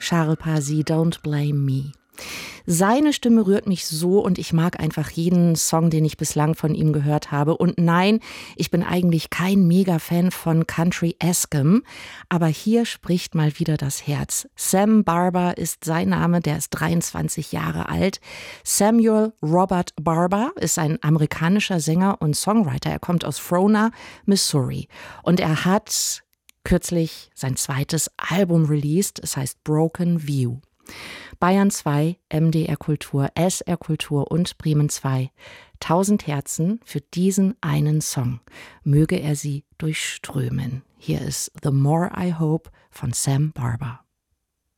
Charles Parsi, Don't Blame Me. Seine Stimme rührt mich so und ich mag einfach jeden Song, den ich bislang von ihm gehört habe. Und nein, ich bin eigentlich kein Mega-Fan von Country-eskem, aber hier spricht mal wieder das Herz. Sam Barber ist sein Name, der ist 23 Jahre alt. Samuel Robert Barber ist ein amerikanischer Sänger und Songwriter. Er kommt aus Frona, Missouri. Und er hat kürzlich sein zweites Album released, es heißt Broken View. Bayern 2, MDR Kultur, SR Kultur und Bremen 2. 1000 Herzen für diesen einen Song. Möge er sie durchströmen. Hier ist The More I Hope von Sam Barber.